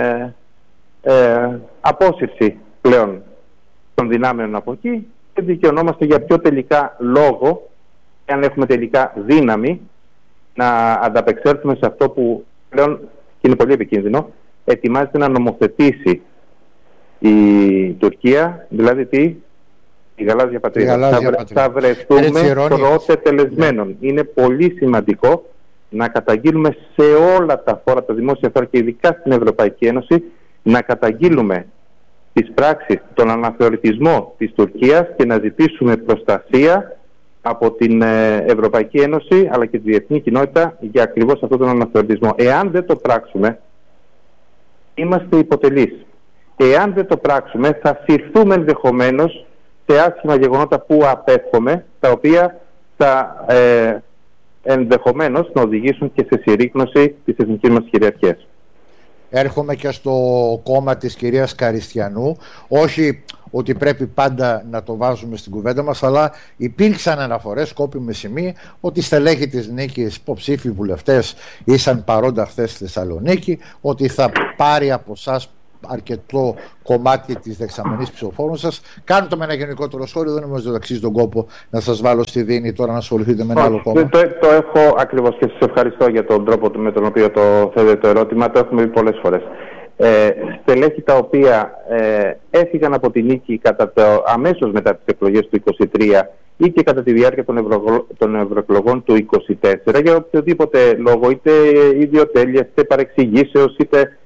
απόσυρση πλέον των δυνάμεων από εκεί και δικαιωνόμαστε για ποιο τελικά λόγο, αν έχουμε τελικά δύναμη να ανταπεξέλθουμε σε αυτό που πλέον, και είναι πολύ επικίνδυνο, ετοιμάζεται να νομοθετήσει η Τουρκία, δηλαδή η γαλάζια πατρίδα. Θα βρεθούμε πρώτε τελεσμένων. Είναι πολύ σημαντικό να καταγγείλουμε σε όλα τα φόρα, τα δημόσια φόρα και ειδικά στην Ευρωπαϊκή Ένωση, να καταγγείλουμε τις πράξεις, τον αναθεωρητισμό της Τουρκίας και να ζητήσουμε προστασία από την Ευρωπαϊκή Ένωση αλλά και τη διεθνή κοινότητα για ακριβώς αυτόν τον αναθεωρητισμό. Εάν δεν το πράξουμε, είμαστε υποτελείς. Εάν δεν το πράξουμε, θα συρθούμε ενδεχομένως σε άσχημα γεγονότα που απέφχομαι, τα οποία θα ενδεχομένως να οδηγήσουν και σε συρρίκνωση της εθνικής μας κυριαρχίας. Έρχομαι και στο κόμμα της κυρίας Καριστιανού. Όχι ότι πρέπει πάντα να το βάζουμε στην κουβέντα μας, αλλά υπήρξαν αναφορές σκόπιμες σημεία ότι στελέχη της Νίκης, υποψήφοι βουλευτές, ήσαν παρόντα χθες στη Θεσσαλονίκη, ότι θα πάρει από εσάς αρκετό κομμάτι της δεξαμενής ψηφοφόρων σας. Κάντε το με ένα γενικότερο σχόλιο, δεν νομίζω ότι αξίζει τον κόπο να σας βάλω στη δίνη τώρα να ασχοληθείτε με ένα άλλο κόμμα. Το έχω ακριβώς και σας ευχαριστώ για τον τρόπο με τον οποίο το θέτετε το ερώτημα. Το έχουμε πει πολλές φορές. Στελέχη τα οποία έφυγαν από τη νίκη αμέσως μετά τις εκλογές του 2023 ή και κατά τη διάρκεια των ευρωεκλογών του 2024 για οποιοδήποτε λόγο, είτε ιδιοτέλειας, είτε παρεξηγήσεως, είτε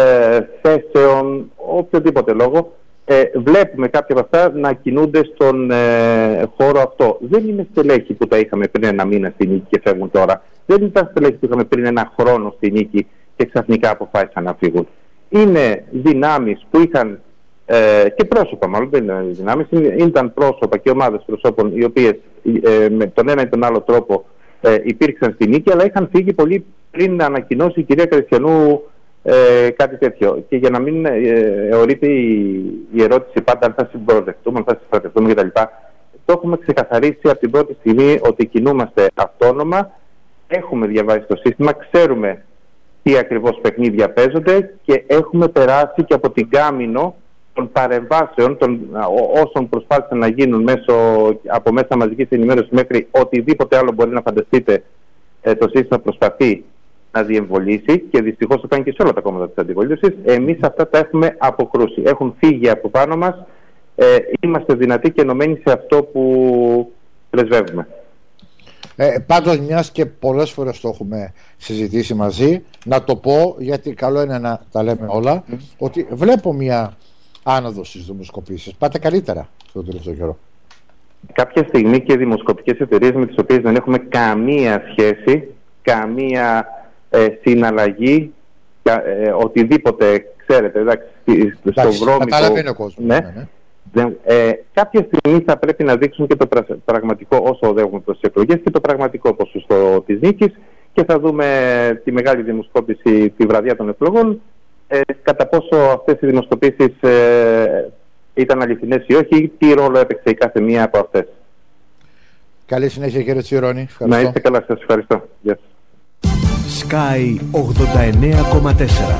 θέσεων, οποιοδήποτε λόγο, βλέπουμε κάποια από αυτά να κινούνται στον χώρο αυτό. Δεν είναι στελέχη που τα είχαμε πριν ένα μήνα στη νίκη και φεύγουν τώρα. Δεν ήταν στελέχη που είχαμε πριν ένα χρόνο στη νίκη και ξαφνικά αποφάσισαν να φύγουν. Είναι δυνάμεις που είχαν και πρόσωπα, μάλλον δεν είναι δυνάμεις, ήταν πρόσωπα και ομάδες προσώπων οι οποίες με τον ένα ή τον άλλο τρόπο υπήρξαν στη νίκη, αλλά είχαν φύγει πολύ πριν να ανακοινώσει η κυρία Κρεστιανού κάτι τέτοιο. Και για να μην ορείται η ερώτηση πάντα αν θα συμπροδευτούμε, αν θα συμπροδευτούμε κτλ., το έχουμε ξεκαθαρίσει από την πρώτη στιγμή ότι κινούμαστε αυτόνομα, έχουμε διαβάσει το σύστημα, ξέρουμε τι ακριβώς παιχνίδια παίζονται και έχουμε περάσει και από την κάμινο των παρεμβάσεων, όσων προσπάθησαν να γίνουν από μέσα μαζικής ενημέρωσης μέχρι οτιδήποτε άλλο μπορεί να φανταστείτε. Το σύστημα προσπαθεί να διεμβολήσει και δυστυχώς το κάνει και σε όλα τα κόμματα της αντιπολίτευσης. Εμείς αυτά τα έχουμε αποκρούσει. Έχουν φύγει από πάνω μας. Είμαστε δυνατοί και ενωμένοι σε αυτό που πρεσβεύουμε. Πάντως, μιας και πολλές φορές το έχουμε συζητήσει μαζί, να το πω γιατί καλό είναι να τα λέμε όλα, ότι βλέπω μια άνοδο στις δημοσκοπήσεις. Πάτε καλύτερα στον τελευταίο καιρό. Κάποια στιγμή και δημοσκοπικές εταιρείες με τις οποίες δεν έχουμε καμία σχέση, καμία συναλλαγή, οτιδήποτε, ξέρετε, εντάξει, στο βρώμικο... Καταλαβαίνει ο κόσμος. Ναι. Κάποια στιγμή θα πρέπει να δείξουν και το πραγματικό, όσο οδεύουμε προς τις εκλογές, και το πραγματικό ποσοστό της νίκης και θα δούμε τη μεγάλη δημοσκόπηση τη βραδιά των εκλογών, κατά πόσο αυτές οι δημοσκοπήσεις ήταν αληθινές ή όχι, τι ρόλο έπαιξε η κάθε μία από αυτές. Καλή συνέχεια κύριε Τσιρόνη. Να είστε καλά, σας ευχαριστώ. Γεια σας. Sky 89,4.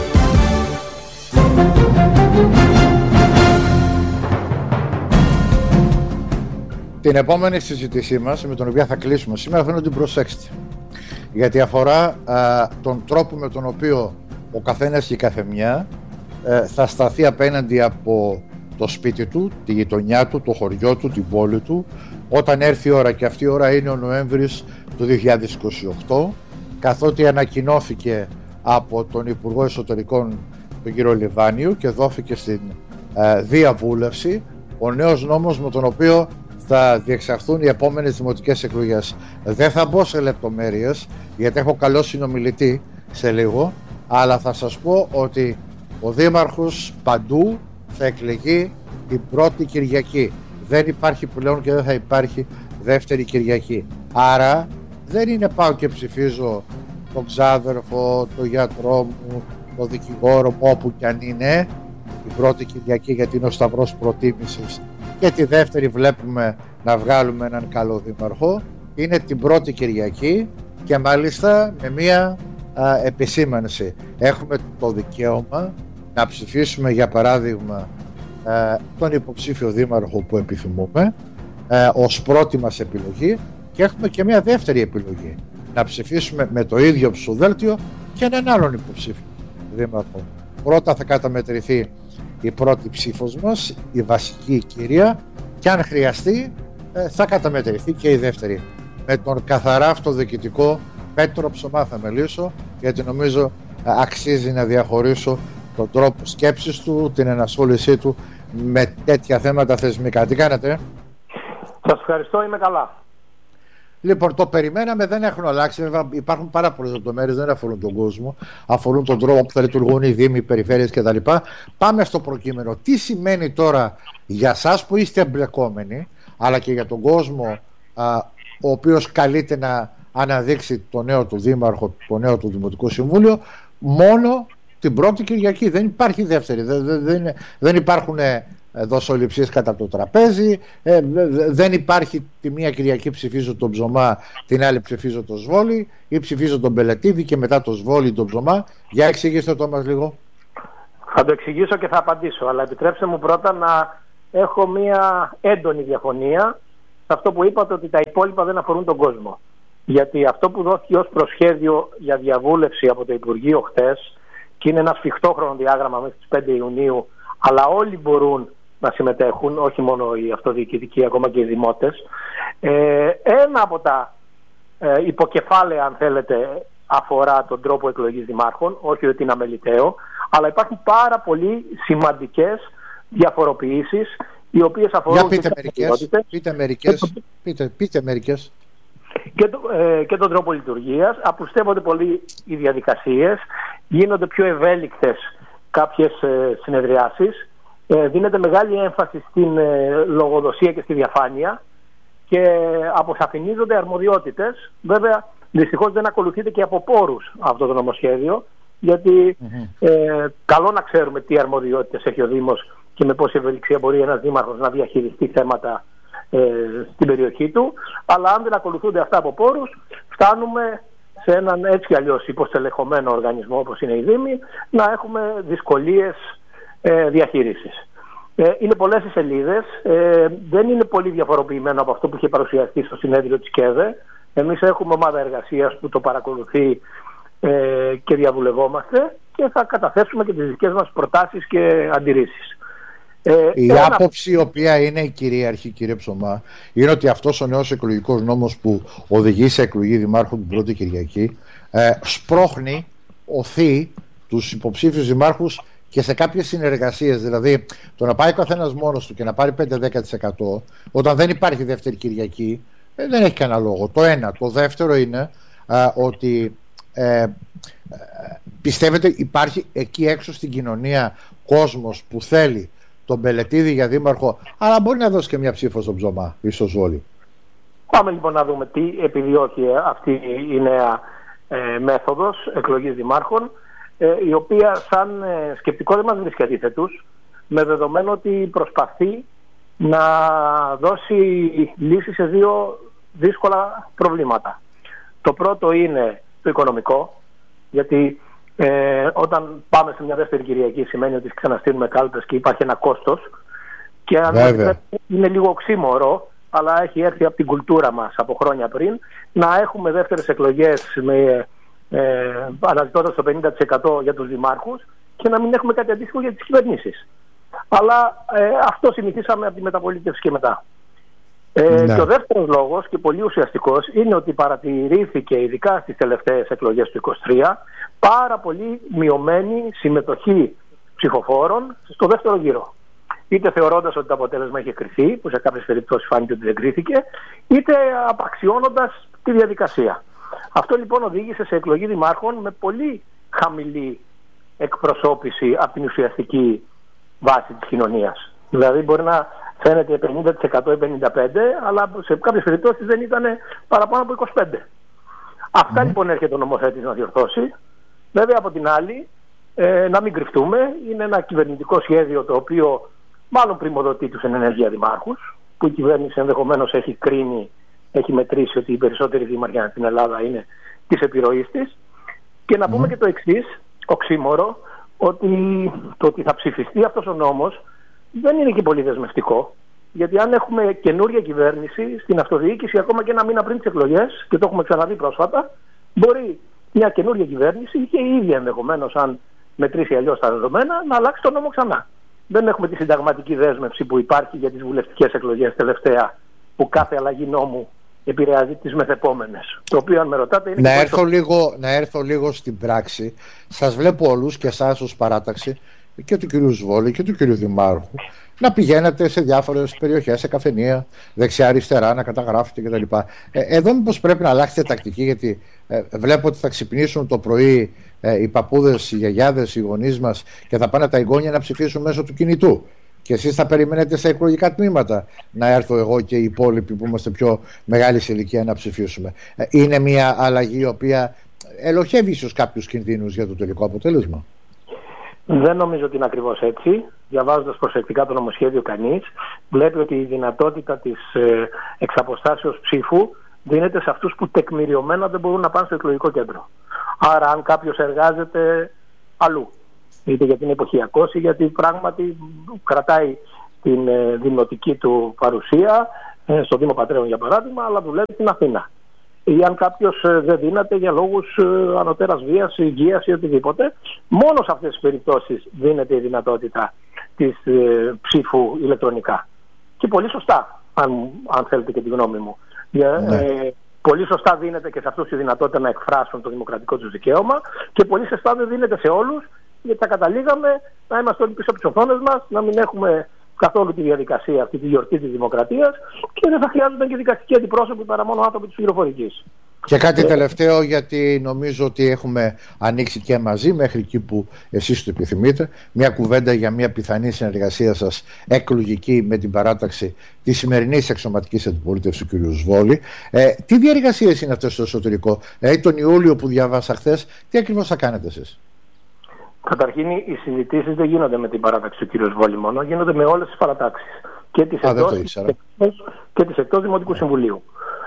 Την επόμενη συζήτησή μας, με την οποία θα κλείσουμε σήμερα, θέλω να την προσέξετε. Γιατί αφορά τον τρόπο με τον οποίο ο καθένας και η καθεμιά θα σταθεί απέναντι από το σπίτι του, τη γειτονιά του, το χωριό του, την πόλη του, όταν έρθει η ώρα, και αυτή η ώρα είναι ο Νοέμβρης του 2028, καθότι ανακοινώθηκε από τον Υπουργό Εσωτερικών, τον κύριο Λιβάνιο, και δόθηκε στην διαβούλευση ο νέος νόμος με τον οποίο θα διεξαχθούν οι επόμενες δημοτικές εκλογές. Δεν θα μπω σε λεπτομέρειες γιατί έχω καλό συνομιλητή σε λίγο, αλλά θα σας πω ότι ο Δήμαρχος παντού θα εκλεγεί την πρώτη Κυριακή. Δεν υπάρχει πλέον και δεν θα υπάρχει δεύτερη Κυριακή. Άρα δεν είναι πάω και ψηφίζω τον ξάδερφο, τον γιατρό μου, τον δικηγόρο μου, όπου κι αν είναι, την πρώτη Κυριακή γιατί είναι ο σταυρός προτίμησης, και τη δεύτερη βλέπουμε να βγάλουμε έναν καλό δήμαρχο. Είναι την πρώτη Κυριακή και μάλιστα με μία επισήμανση. Έχουμε το δικαίωμα να ψηφίσουμε, για παράδειγμα, τον υποψήφιο δήμαρχο που επιθυμούμε ως πρώτη μας επιλογή, και έχουμε και μία δεύτερη επιλογή, να ψηφίσουμε με το ίδιο ψηφοδέλτιο και έναν άλλον υποψήφιο δήμαρχο. Πρώτα θα καταμετρηθεί η πρώτη ψήφος μας, η βασική κυρία, και αν χρειαστεί θα καταμετρηθεί και η δεύτερη. Με τον καθαρά αυτοδιοικητικό Πέτρο Ψωμά θα μιλήσω, γιατί νομίζω αξίζει να διαχωρίσω τον τρόπο σκέψης του, την ενασχόλησή του με τέτοια θέματα θεσμικά. Τι κάνετε? Σας ευχαριστώ, είμαι καλά. Λοιπόν, το περιμέναμε, δεν έχουν αλλάξει. Βέβαια, υπάρχουν πάρα πολλές λεπτομέρειες, δεν αφορούν τον κόσμο. Αφορούν τον τρόπο που θα λειτουργούν οι δήμοι, οι περιφέρειες κτλ. Πάμε στο προκείμενο. Τι σημαίνει τώρα για εσάς που είστε εμπλεκόμενοι, αλλά και για τον κόσμο ο οποίος καλείται να αναδείξει το νέο του δήμαρχο, το νέο του Δημοτικό Συμβούλιο, μόνο την πρώτη Κυριακή. Δεν υπάρχει δεύτερη. Δεν υπάρχουν δοσοληψίες κατά το τραπέζι, δεν υπάρχει τη μία Κυριακή ψηφίζω τον Ψωμά, την άλλη ψηφίζω τον Σβόλη, ή ψηφίζω τον Πελετίδη και μετά τον Σβόλη τον Ψωμά. Για εξηγήστε το μας λίγο. Θα το εξηγήσω και θα απαντήσω, αλλά επιτρέψτε μου πρώτα να έχω μια έντονη διαφωνία σε αυτό που είπατε, ότι τα υπόλοιπα δεν αφορούν τον κόσμο. Γιατί αυτό που δόθηκε ως προσχέδιο για διαβούλευση από το Υπουργείο χτες, και είναι ένα σφιχτό χρονοδιάγραμμα μέχρι τις 5 Ιουνίου, αλλά όλοι μπορούν να συμμετέχουν, όχι μόνο οι αυτοδιοικητικοί, ακόμα και οι δημότες. Ένα από τα υποκεφάλαια, αν θέλετε, αφορά τον τρόπο εκλογής δημάρχων, όχι ότι είναι αμεληταίο, αλλά υπάρχουν πάρα πολύ σημαντικές διαφοροποιήσεις, οι οποίες αφορούν πείτε μερικές. Και τον τρόπο λειτουργίας. Απλουστεύονται πολύ οι διαδικασίες, γίνονται πιο ευέλικτες κάποιες συνεδριάσεις, δίνεται μεγάλη έμφαση στην λογοδοσία και στη διαφάνεια και αποσαφηνίζονται αρμοδιότητες. Βέβαια, δυστυχώς δεν ακολουθείται και από πόρους αυτό το νομοσχέδιο, γιατί καλό να ξέρουμε τι αρμοδιότητες έχει ο Δήμος και με πόση ευελιξία μπορεί ένας δήμαρχος να διαχειριστεί θέματα στην περιοχή του, αλλά αν δεν ακολουθούνται αυτά από πόρους, φτάνουμε σε έναν έτσι κι αλλιώς υποστελεχωμένο οργανισμό όπως είναι η Δήμη να έχουμε δυσκολίες διαχείρισης. Είναι πολλές οι σελίδες, δεν είναι πολύ διαφοροποιημένο από αυτό που είχε παρουσιαστεί στο συνέδριο της ΚΕΔΕ. Εμείς έχουμε ομάδα εργασίας που το παρακολουθεί και διαβουλευόμαστε και θα καταθέσουμε και τις δικές μας προτάσεις και αντιρρήσεις. Η άποψη η οποία είναι η κυρίαρχη, κύριε Ψωμά, είναι ότι αυτός ο νέος εκλογικός νόμος που οδηγεί σε εκλογή δημάρχου την πρώτη Κυριακή σπρώχνει, οθεί τους υποψήφιους δημάρχους και σε κάποιες συνεργασίες. Δηλαδή το να πάει ο καθένας μόνος του και να πάρει 5-10% όταν δεν υπάρχει δεύτερη Κυριακή δεν έχει κανένα λόγο. Το ένα. Το δεύτερο είναι ότι πιστεύετε υπάρχει εκεί έξω στην κοινωνία κόσμος που θέλει τον Πελετίδη για δήμαρχο, αλλά μπορεί να δώσει και μια ψήφο στον Ψωμά, ίσως όλοι. Πάμε λοιπόν να δούμε τι επιδιώκει αυτή η νέα μέθοδος εκλογής δημάρχων, η οποία σαν σκεπτικό δεν μας βρίσκει αντίθετους, με δεδομένο ότι προσπαθεί να δώσει λύση σε δύο δύσκολα προβλήματα. Το πρώτο είναι το οικονομικό, γιατί όταν πάμε σε μια δεύτερη Κυριακή σημαίνει ότι ξαναστείλουμε κάλπες και υπάρχει ένα κόστος, και αν είναι λίγο οξύμορο, αλλά έχει έρθει από την κουλτούρα μας από χρόνια πριν, να έχουμε δεύτερες εκλογές αναζητώντας το 50% για τους δημάρχους και να μην έχουμε κάτι αντίστοιχο για τις κυβερνήσεις. Αλλά αυτό συνηθίσαμε από τη μεταπολίτευση και μετά. Και ο δεύτερος λόγος, και πολύ ουσιαστικός, είναι ότι παρατηρήθηκε ειδικά στις τελευταίες εκλογές του 2023 πάρα πολύ μειωμένη συμμετοχή ψηφοφόρων στο δεύτερο γύρο. Είτε θεωρώντας ότι το αποτέλεσμα είχε κριθεί, που σε κάποιες περιπτώσεις φάνηκε ότι δεν κρίθηκε, είτε απαξιώνοντας τη διαδικασία. Αυτό λοιπόν οδήγησε σε εκλογή δημάρχων με πολύ χαμηλή εκπροσώπηση από την ουσιαστική βάση της κοινωνίας. Δηλαδή μπορεί να φαίνεται 50% ή 55%, αλλά σε κάποιες περιπτώσεις δεν ήταν παραπάνω από 25%. Αυτά λοιπόν έρχεται ο νομοθέτης να διορθώσει. Βέβαια από την άλλη, να μην κρυφτούμε, είναι ένα κυβερνητικό σχέδιο το οποίο μάλλον πριμοδοτεί τους εν ενέργεια δημάρχους, που η κυβέρνηση ενδεχομένως έχει κρίνει, έχει μετρήσει ότι οι περισσότεροι δήμαρχοι στην Ελλάδα είναι της επιρροής της. Και να πούμε και το εξής, οξύμορο, ότι το ότι θα ψηφιστεί αυτός ο νόμος δεν είναι και πολύ δεσμευτικό. Γιατί αν έχουμε καινούργια κυβέρνηση στην αυτοδιοίκηση, ακόμα και ένα μήνα πριν τις εκλογές, και το έχουμε ξαναδεί πρόσφατα, μπορεί μια καινούργια κυβέρνηση και η ίδια ενδεχομένως, αν μετρήσει αλλιώς τα δεδομένα, να αλλάξει το νόμο ξανά. Δεν έχουμε τη συνταγματική δέσμευση που υπάρχει για τις βουλευτικές εκλογές τελευταία, που κάθε αλλαγή νόμου επηρεάζει τις μεθεπόμενες. Το οποίο, αν με ρωτάτε, είναι. Να έρθω λίγο στην πράξη. Σας βλέπω όλους και εσάς ως παράταξη, και του κυρίου Σβόλη και του κυρίου Δημάρχου, να πηγαίνετε σε διάφορες περιοχές, σε καφενεία, δεξιά-αριστερά, να καταγράφετε κτλ. Εδώ μήπως πρέπει να αλλάξετε τακτική, γιατί βλέπω ότι θα ξυπνήσουν το πρωί οι παππούδες, οι γιαγιάδες, οι γονείς μας και θα πάνε τα εγγόνια να ψηφίσουν μέσω του κινητού. Και εσείς θα περιμένετε σε εκλογικά τμήματα να έρθω εγώ και οι υπόλοιποι που είμαστε πιο μεγάλη σε ηλικία να ψηφίσουμε. Είναι μια αλλαγή η οποία ελοχεύει ίσως κάποιους κινδύνους για το τελικό αποτέλεσμα. Δεν νομίζω ότι είναι ακριβώς έτσι. Διαβάζοντας προσεκτικά το νομοσχέδιο, κανείς βλέπει ότι η δυνατότητα της εξαποστάσεως ψήφου δίνεται σε αυτούς που τεκμηριωμένα δεν μπορούν να πάνε στο εκλογικό κέντρο. Άρα, αν κάποιος εργάζεται αλλού είτε γιατί είναι εποχιακός ή γιατί πράγματι κρατάει την δημοτική του παρουσία στο Δήμο Πατρέων για παράδειγμα, αλλά δουλεύει στην Αθήνα. Ή αν κάποιος δεν δύναται για λόγους ανωτέρας βίας, υγείας ή οτιδήποτε, μόνο σε αυτές τις περιπτώσεις δίνεται η δυνατότητα της ψήφου ηλεκτρονικά. Και πολύ σωστά, αν θέλετε και τη γνώμη μου. Πολύ σωστά δίνεται και σε αυτούς η δυνατότητα να εκφράσουν το δημοκρατικό τους δικαίωμα και πολύ σωστά δεν δίνεται σε όλους, γιατί θα καταλήγαμε να είμαστε όλοι πίσω από τις οθόνες μας, να μην έχουμε καθόλου τη διαδικασία αυτή, τη γιορτή της δημοκρατίας και δεν θα χρειάζονταν και δικαστικοί αντιπρόσωποι παρά μόνο άνθρωποι της πληροφορικής. Και κάτι τελευταίο, γιατί νομίζω ότι έχουμε ανοίξει και μαζί, μέχρι εκεί που εσείς το επιθυμείτε, μια κουβέντα για μια πιθανή συνεργασία σας εκλογική με την παράταξη της σημερινής εξωματικής αντιπολίτευσης του κ. Σβόλη. Τι διαδικασίες είναι αυτές στο εσωτερικό? Τον Ιούλιο που διάβασα χθες, τι ακριβώς θα κάνετε εσείς? Καταρχήν, οι συζητήσεις δεν γίνονται με την παράταξη του κ. Σβόλη μόνο, γίνονται με όλες τις παρατάξεις. Και τις εκτός Δημοτικού Συμβουλίου.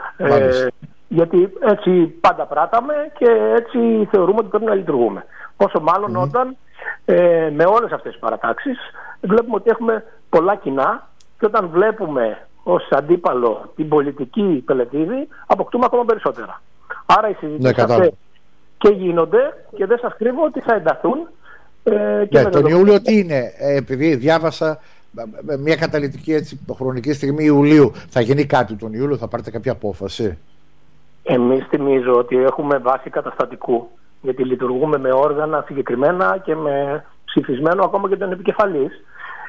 Γιατί έτσι πάντα πράταμε και έτσι θεωρούμε ότι πρέπει να λειτουργούμε. Πόσο μάλλον όταν με όλες αυτές τις παρατάξεις βλέπουμε ότι έχουμε πολλά κοινά και όταν βλέπουμε ως αντίπαλο την πολιτική Πελετίδη αποκτούμε ακόμα περισσότερα. Άρα οι συζητήσεις αυτές και γίνονται και δεν σας κρύβω ότι θα ενταθούν. Τον Ιούλιο τι είναι? Επειδή διάβασα μια καταλυτική χρονική στιγμή Ιουλίου, θα γίνει κάτι τον Ιούλιο, θα πάρετε κάποια απόφαση? Εμείς θυμίζω ότι έχουμε βάση καταστατικού, γιατί λειτουργούμε με όργανα συγκεκριμένα και με ψηφισμένο ακόμα και τον επικεφαλής.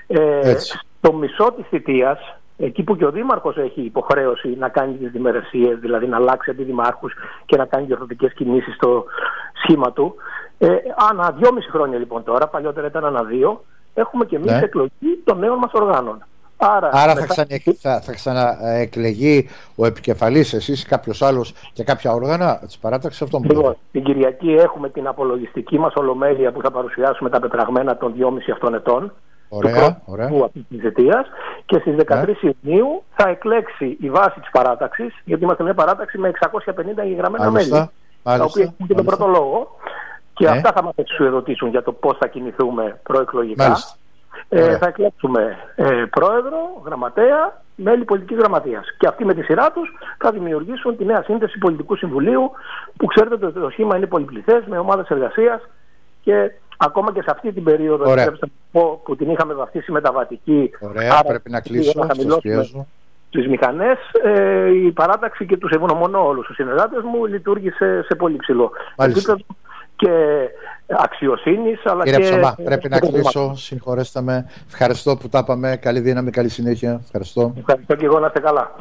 Στο μισό της θητείας, εκεί που και ο Δήμαρχος έχει υποχρέωση να κάνει τις διμερεσίες, δηλαδή να αλλάξει αντιδημάρχους και να κάνει διορθωτικές κινήσεις στο σχήμα του, ανά 2,5 χρόνια λοιπόν τώρα, παλιότερα ήταν ανά 2, έχουμε και εμείς εκλογή των νέων μας οργάνων. Άρα θα ξαναεκλεγεί ο επικεφαλής, εσείς, κάποιος άλλος και κάποια όργανα της παράταξης αυτών? Λοιπόν, την Κυριακή έχουμε την απολογιστική μας ολομέλεια που θα παρουσιάσουμε τα πεπραγμένα των 2,5 αυτών ετών. Ωραία. Αυτής της θητείας, και στις 13 Ιουνίου θα εκλέξει η βάση της παράταξης, γιατί είμαστε μια παράταξη με 650 εγγεγραμμένα μέλη, τα οποία έχουν και τον πρώτο λόγο, και αυτά θα μας εξουσιοδοτήσουν για το πώς θα κινηθούμε προεκλογικά. Θα εκλέξουμε πρόεδρο, γραμματέα, μέλη πολιτικής γραμματείας. Και αυτοί με τη σειρά τους θα δημιουργήσουν τη νέα σύνθεση πολιτικού συμβουλίου, που ξέρετε ότι το σχήμα είναι πολυπληθές, με ομάδες εργασίας, και ακόμα και σε αυτή την περίοδο που την είχαμε βαφτίσει μεταβατική. Άρα πρέπει να κλείσω, σας πιέζω. Τις μηχανές, η παράταξη, και τους ευγνωμονώ όλους τους συνεργάτες μου, λειτουργήσε σε πολύ ψηλό επίπεδο και αξιοσύνης, αλλά κύριε Ψωμά, πρέπει να κλείσω, συγχωρέστε με. Ευχαριστώ που τα είπαμε. Καλή δύναμη, καλή συνέχεια. Ευχαριστώ. Ευχαριστώ και εγώ, να είστε καλά.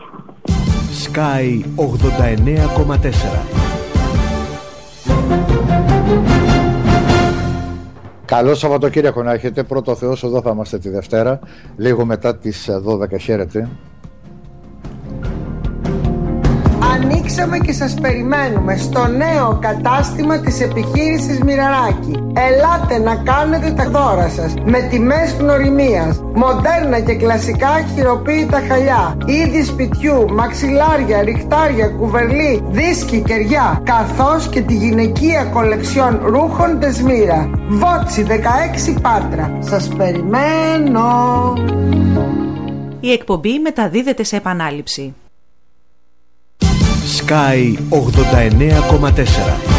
Sky 89,4. Καλό Σαββατοκύριακο να έχετε. Πρώτο Θεός, εδώ θα είμαστε τη Δευτέρα, λίγο μετά τις 12. Χαίρετε. Ανοίξαμε και σας περιμένουμε στο νέο κατάστημα της επιχείρησης Μοιραράκη. Ελάτε να κάνετε τα δώρα σας με τιμές γνωριμίας, μοντέρνα και κλασικά χειροποίητα χαλιά, είδη σπιτιού, μαξιλάρια, ριχτάρια, κουβερλί, δίσκοι, κεριά, καθώς και τη γυναικεία κολεξιόν ρούχων Τεσμύρα. Βότσι 16 Πάτρα. Σας περιμένω. Η εκπομπή μεταδίδεται σε επανάληψη. Sky 89,4.